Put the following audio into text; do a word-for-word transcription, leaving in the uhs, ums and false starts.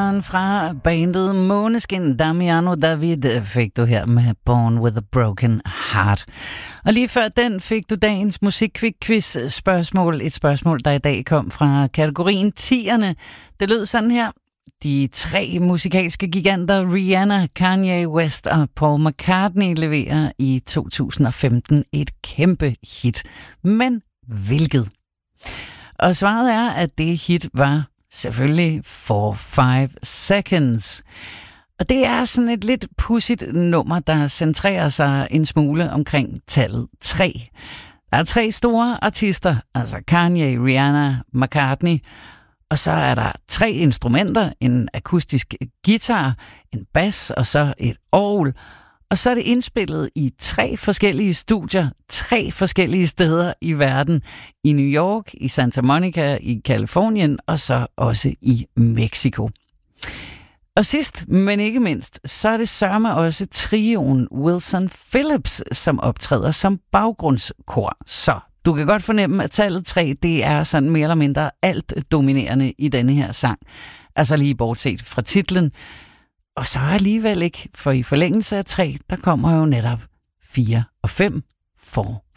Swan fra bandet Måneskin. Damiano David fik du her med Born with a Broken Heart. Og lige før den fik du dagens musikquiz spørgsmål. Et spørgsmål, der i dag kom fra kategorien tierne. Det lød sådan her. De tre musikalske giganter Rihanna, Kanye West og Paul McCartney leverer i to tusind og femten et kæmpe hit. Men hvilket? Og svaret er, at det hit var selvfølgelig For Five Seconds. Og det er sådan et lidt pudsigt nummer, der centrerer sig en smule omkring tallet tre. Der er tre store artister, altså Kanye, Rihanna, McCartney. Og så er der tre instrumenter, en akustisk guitar, en bas og så et orgel. Og så er det indspillet i tre forskellige studier, tre forskellige steder i verden. I New York, i Santa Monica, i Californien og så også i Mexico. Og sidst, men ikke mindst, så er det sørme også trioen Wilson Phillips, som optræder som baggrundskor. Så du kan godt fornemme, at tallet tre, det er sådan mere eller mindre alt dominerende i denne her sang. Altså lige bortset fra titlen. Og så alligevel ikke, for i forlængelse af tre, der kommer jo netop fire og fem, four,